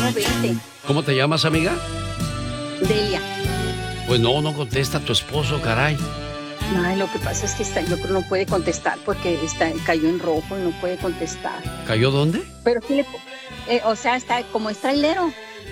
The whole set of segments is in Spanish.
como 20. ¿Cómo te llamas, amiga? Delia. Pues no contesta tu esposo, caray. Ay, lo que pasa es que yo creo no puede contestar porque cayó en rojo y no puede contestar. ¿Cayó dónde? Pero sí o sea, como es trailero,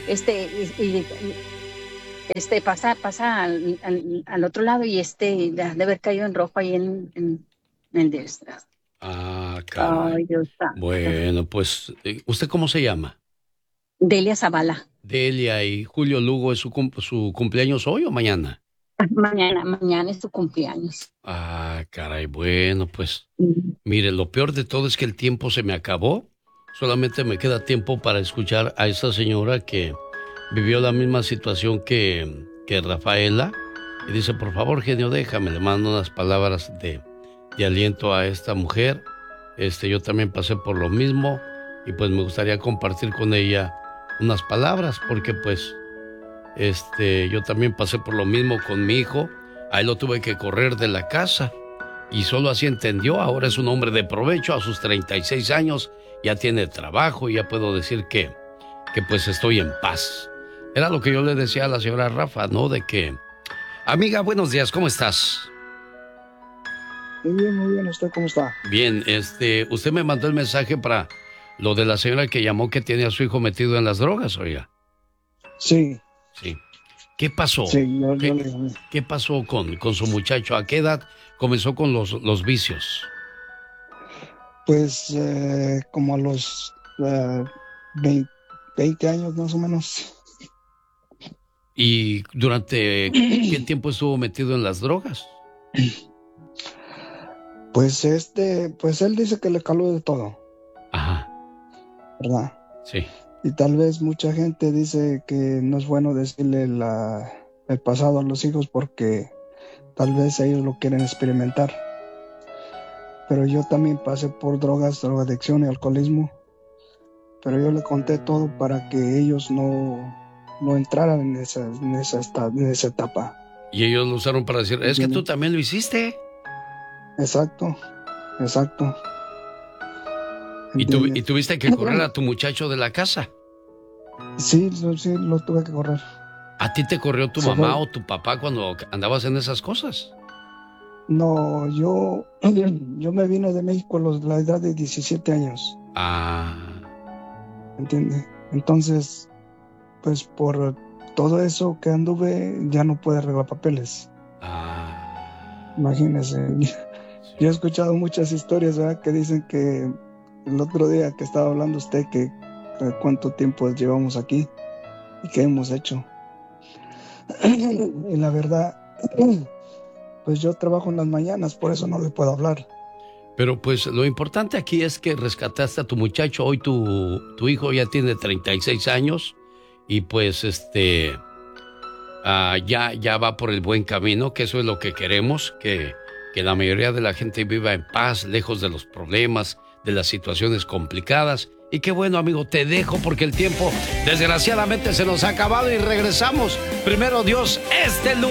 pasa al otro lado y de haber caído en rojo ahí en el de estas. Ah, caray. Ay, Dios santo. Bueno, pues, ¿usted cómo se llama? Delia Zavala. Delia. ¿Y Julio Lugo es su cumpleaños hoy o mañana? Mañana es tu cumpleaños. Ah, caray, bueno, pues, mire, lo peor de todo es que el tiempo se me acabó. Solamente me queda tiempo para escuchar a esa señora que vivió la misma situación que Rafaela. Y dice, por favor, genio, déjame. Le mando unas palabras de aliento a esta mujer. Yo también pasé por lo mismo y pues me gustaría compartir con ella unas palabras porque pues yo también pasé por lo mismo con mi hijo. A él lo tuve que correr de la casa y solo así entendió. Ahora es un hombre de provecho a sus 36 años, ya tiene trabajo y ya puedo decir que pues estoy en paz. Era lo que yo le decía a la señora Rafa, ¿no? De que, amiga, buenos días, ¿cómo estás? Muy bien, ¿usted cómo está? Bien, usted me mandó el mensaje para lo de la señora que llamó que tiene a su hijo metido en las drogas, oiga. Sí. Sí. ¿Qué pasó? Sí, ¿Qué pasó con su muchacho? ¿A qué edad comenzó con los vicios? Pues como a los 20 años más o menos. ¿Y durante qué tiempo estuvo metido en las drogas? Pues pues él dice que le caló de todo. Ajá. ¿Verdad? Sí. Y tal vez mucha gente dice que no es bueno decirle el pasado a los hijos porque tal vez ellos lo quieren experimentar. Pero yo también pasé por drogadicción y alcoholismo. Pero yo le conté todo para que ellos no entraran en esa etapa. Y ellos lo usaron para decir, es que tú también lo hiciste. Exacto. ¿Y tuviste que correr a tu muchacho de la casa? Sí, lo tuve que correr. ¿A ti te corrió tu mamá o tu papá cuando andabas en esas cosas? No, yo me vine de México a la edad de 17 años. Ah. ¿Entiende? Entonces, pues por todo eso que anduve, ya no pude arreglar papeles. Ah. Imagínese. Yo he escuchado muchas historias, ¿verdad? Que dicen que el otro día que estaba hablando usted que cuánto tiempo llevamos aquí y qué hemos hecho. Y la verdad, pues yo trabajo en las mañanas, por eso no le puedo hablar. Pero pues lo importante aquí es que rescataste a tu muchacho. Hoy tu hijo ya tiene 36 años y pues ya va por el buen camino, que eso es lo que queremos, que la mayoría de la gente viva en paz, lejos de los problemas, de las situaciones complicadas. Y qué bueno, amigo, te dejo porque el tiempo desgraciadamente se nos ha acabado y regresamos. Primero Dios, lunes.